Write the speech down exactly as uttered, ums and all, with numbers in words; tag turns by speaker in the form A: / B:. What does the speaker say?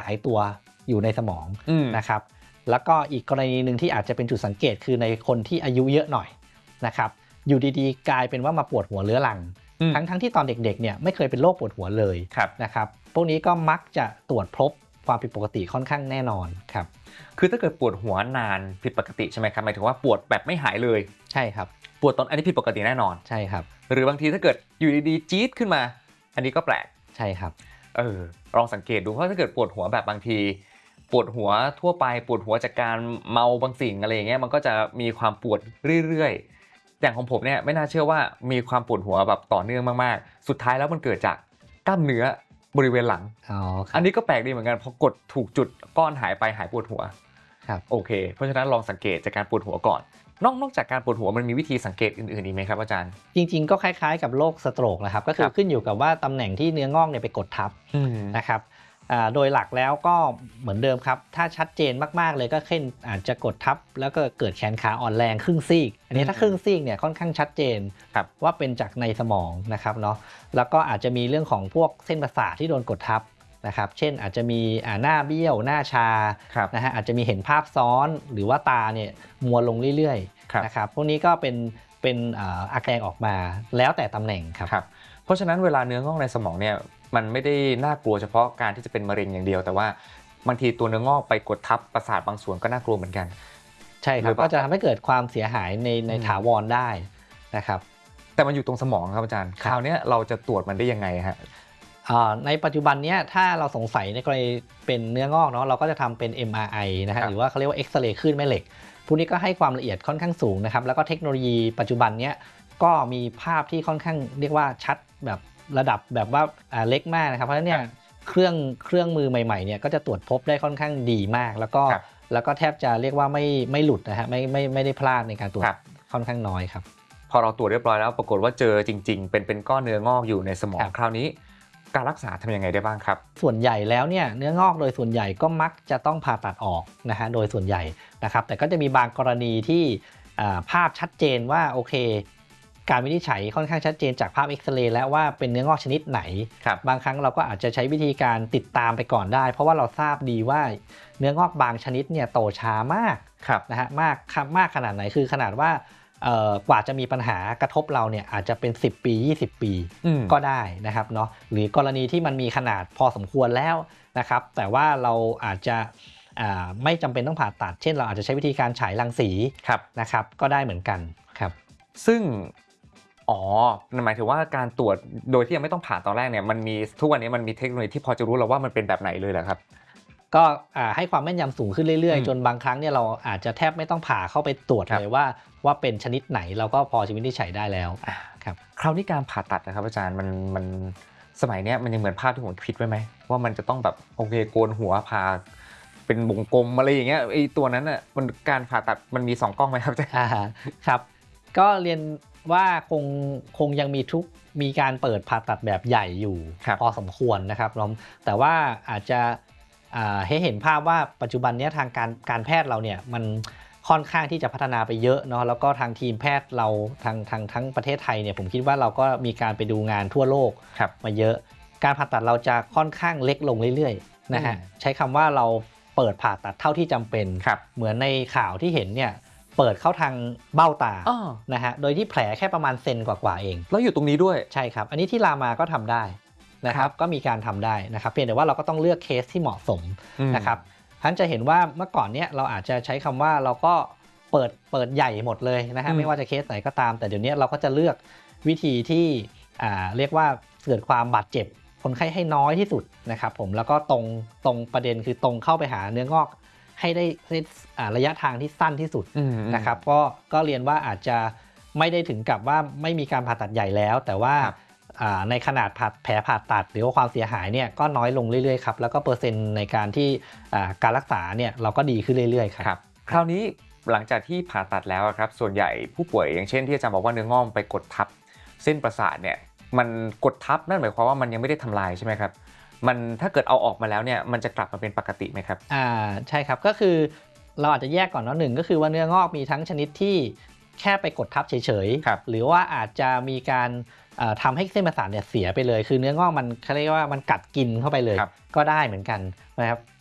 A: ายตัวอยู่ในสมองนะครับแล้วก็อีกกรณีหนึ่งที่อาจจะเป็นจุดสังเกตคือในคนที่อายุเยอะหน่อยนะครับอยู่ดีๆกลายเป็นว่ามาปวดหัวเรื้อรังทั้งทั้งที่ตอนเด็กๆเนี่ยไม่เคยเป็นโรคปวดหัวเลยนะครับพวกนี้ก็มักจะตรวจพบความผิดปกติค่อนข้างแน่นอนครับ
B: คือถ้าเกิดปวดหัวนานผิดปกติใช่ไหมครับหมายถึงว่าปวดแบบไม่หายเลย
A: ใช่ครับ
B: ปวดตอนอันนี้ผิดปกติแน่นอน
A: ใช่ครับ
B: หรือบางทีถ้าเกิดอยู่ดีๆจี๊ดขึ้นมาอันนี้ก็แปลก
A: ใช่ครับ
B: เออลองสังเกตดูเพราะถ้าเกิดปวดหัวแบบบางทีปวดหัวทั่วไปปวดหัวจากการเมาบางสิ่งอะไรอย่างเงี้ยมันก็จะมีความปวดเรื่อยๆอย่างของผมเนี่ยไม่น่าเชื่อว่ามีความปวดหัวแบบต่อเนื่องมากๆสุดท้ายแล้วมันเกิดจากกล้ามเนื้อบริเวณหลัง
A: อ๋อ
B: อันนี้ก็แปลกดีเหมือนกันพอกดถูกจุดก้อนหายไปหายปวดหัว
A: ครับ
B: โอเคเพราะฉะนั้นลองสังเกตจากการปวดหัวก่อนนอกนอกจากการปวดหัวมันมีวิธีสังเกตอื่นๆอีกไหมครับอาจารย์
A: จริงๆก็คล้ายๆกับโรคสโตรกนะครับก็คือขึ้นอยู่กับว่าตำแหน่งที่เนื้องอกเนี่ยไปกดทับนะครับโดยหลักแล้วก็เหมือนเดิมครับถ้าชัดเจนมากๆเลยก็เช่นอาจจะกดทับแล้วก็เกิดแขนขาอ่อนแรงครึ่งซีกอันนี้ถ้าครึ่งซีกเนี่ยค่อนข้างชัดเจนว่าเป็นจากในสมองนะครับเนาะแล้วก็อาจจะมีเรื่องของพวกเส้นประสาทที่โดนกดทับนะครับเช่นอาจจะมีหน้าเบี้ยวหน้าชานะฮะอาจจะมีเห็นภาพซ้อนหรือว่าตาเนี่ยมัวลงเรื่อยๆนะครับพวกนี้ก็เป็นเป็นอาการออกมาแล้วแต่ตำแหน่งครับ
B: เพราะฉะนั้นเวลาเนื้องอกในสมองเนี่ยมันไม่ได้น่ากลัวเฉพาะการที่จะเป็นมะเร็งอย่างเดียวแต่ว่าบางทีตัวเนื้องอกไปกดทับประสาทบางส่วนก็น่ากลัวเหมือนกัน
A: ใช่ครับก็จะทำให้เกิดความเสียหายในในถาวรได้นะครับ
B: แต่มันอยู่ตรงสมองครับอาจารย์คราวนี้เราจะตรวจมันได้ยังไงฮะ
A: ในปัจจุบันนี้ถ้าเราสงสัยในกรณีเป็นเนื้องอกเนาะเราก็จะทำเป็น เอ็ม อาร์ ไอ นะฮะหรือว่าเขาเรียกว่าเอ็กซเรย์คลื่นแม่เหล็กพวกนี้ก็ให้ความละเอียดค่อนข้างสูงนะครับแล้วก็เทคโนโลยีปัจจุบันนี้ก็มีภาพที่ค่อนข้างเรียกว่าชัดแบบระดับแบบว่าเล็กมากนะครับเพราะฉะนั้นเนี่ยเครื่องเครื่องมือใหม่ๆเนี่ยก็จะตรวจพบได้ค่อนข้างดีมากแล้วก็แล้วก็แทบจะเรียกว่าไม่ไม่หลุดนะฮะไม่ไม่ไม่ได้พลาดในการตรวจค่อนข้างน้อยครับ
B: พอเราตรวจเรียบร้อยแล้วปรากฏว่าเจอจริงๆเป็นเป็นก้อนเนื้องอกอยู่ในสมองคราวนี้การรักษาทำยังไงได้บ้างครับ
A: ส่วนใหญ่แล้วเนี่ยเนื้องอกโดยส่วนใหญ่ก็มักจะต้องผ่าตัดออกนะฮะโดยส่วนใหญ่นะครับแต่ก็จะมีบางกรณีที่ภาพชัดเจนว่าโอเคการวินิจฉัยค่อนข้างชัดเจนจากภาพเอ็กซเรย์แล้วว่าเป็นเนื้องอกชนิดไหนบางครั้งเราก็อาจจะใช้วิธีการติดตามไปก่อนได้เพราะว่าเราทราบดีว่าเนื้องอกบางชนิดเนี่ยโตช้ามากนะฮะมากมากขนาดไหนคือขนาดว่ากว่าจะมีปัญหากระทบเราเนี่ยอาจจะเป็นสิบปียี่สิบปีก็ได้นะครับเนาะหรือกรณีที่มันมีขนาดพอสมควรแล้วนะครับแต่ว่าเราอาจจะไม่จำเป็นต้องผ่าตัดเช่นเราอาจจะใช้วิธีการฉายรังสีนะครับก็ได้เหมือนกันครับ
B: ซึ่งอ๋อหมายถึงว่าการตรวจโดยที่ยังไม่ต้องผ่าตอนแรกเนี่ยมันมีทุกวันนี้มันมีเทคโนโลยีที่พอจะรู้แล้วว่ามันเป็นแบบไหนเลยเหรอครับ
A: ก็ให้ความแม่นยำสูงขึ้นเรื่อยๆจนบางครั้งเนี่ยเราอาจจะแทบไม่ต้องผ่าเข้าไปตรวจเลยว่าว่าเป็นชนิดไหนเราก็พอจะวินิจฉัยได้แล้ว
B: ครับคราวนี้การผ่าตัดนะครับอาจารย์มันมันสมัยนี้มันยังเหมือนภาพที่ผมคิดไว้ไหมว่ามันจะต้องแบบโอเคโกนหัวผ่าเป็นวงกลมอะไรอย่างเงี้ยไอ้ตัวนั้นอ่ะมันการผ่าตัดมันมีสองกล้องไหมครับอาจารย์
A: ครับก็เรียนว่าคงคงยังมีทุกมีการเปิดผ่าตัดแบบใหญ่อยู่พอสมควรนะครับแต่ว่าอาจจะให้เห็นภาพว่าปัจจุบันนี้ทางการการแพทย์เราเนี่ยมันค่อนข้างที่จะพัฒนาไปเยอะเนาะแล้วก็ทางทีมแพทย์เราทางทางทั้งประเทศไทยเนี่ยผมคิดว่าเราก็มีการไปดูงานทั่วโลกมาเยอะการผ่าตัดเราจะค่อนข้างเล็กลงเรื่อยๆนะฮะใช้คำว่าเราเปิดผ่าตัดเท่าที่จำเป็นเหมือนในข่าวที่เห็นเนี่ยเปิดเข้าทางเบ้าตานะฮะโดยที่แผลแค่ประมาณเซนกว่าๆเอง
B: แล้วอยู่ตรงนี้ด้วย
A: ใช่ครับอันนี้ที่รามาก็ทำได้นะครับก็มีการทำได้นะครับเพียงแต่ว่าเราก็ต้องเลือกเคสที่เหมาะสมนะครับท่านจะเห็นว่าเมื่อก่อนเนี้ยเราอาจจะใช้คำว่าเราก็เปิดเปิดใหญ่หมดเลยนะฮะไม่ว่าจะเคสไหนก็ตามแต่เดี๋ยวนี้เราก็จะเลือกวิธีที่อ่าเรียกว่าเกิดความบาดเจ็บคนไข้ให้น้อยที่สุดนะครับผมแล้วก็ตรงตรงประเด็นคือตรงเข้าไปหาเนื้องอกให้ได้ระยะทางที่สั้นที่สุดนะครับก็ก็เรียนว่าอาจจะไม่ได้ถึงกับว่าไม่มีการผ่าตัดใหญ่แล้วแต่ว่าในขนาดแผลผ่าตัดหรือว่าความเสียหายเนี่ยก็น้อยลงเรื่อยๆครับแล้วก็เปอร์เซ็นต์ในการที่การรักษาเนี่ยเราก็ดีขึ้นเรื่อยๆครับ
B: คราวนี้หลังจากที่ผ่าตัดแล้วครับส่วนใหญ่ผู้ป่วยอย่างเช่นที่อาจารย์บอกว่าเนื้องอกไปกดทับเส้นประสาทเนี่ยมันกดทับนั่นหมายความว่ามันยังไม่ได้ทำลายใช่ไหมครับมันถ้าเกิดเอาออกมาแล้วเนี่ยมันจะกลับมาเป็นปกติไหมครับ
A: อ่าใช่ครับก็คือเราอาจจะแยกก่อนว่าหนึ่งก็คือว่าเนื้องอกมีทั้งชนิดที่แค่ไปกดทับเฉยๆหรือว่าอาจจะมีการทำให้เส้นประสาทเนี่ยเสียไปเลยคือเนื้องอกมันเขาเรียกว่ามันกัดกินเข้าไปเลยก็ได้เหมือนกันนะครับ